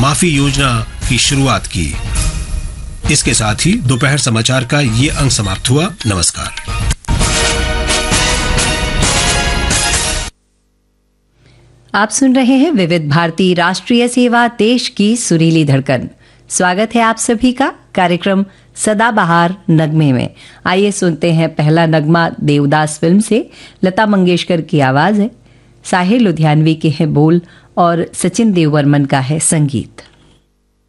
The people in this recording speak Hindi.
माफी योजना की शुरुआत की। इसके साथ ही दोपहर समाचार का ये अंक समाप्त हुआ। नमस्कार। आप सुन रहे हैं विविध भारती राष्ट्रीय सेवा, देश की सुरीली धड़कन। स्वागत है आप सभी का कार्यक्रम सदाबहार नगमे में। आइए सुनते हैं पहला नगमा देवदास फिल्म से। लता मंगेशकर की आवाज है, साहिर लुधियानवी के हैं बोल और सचिन देववर्मन का है संगीत।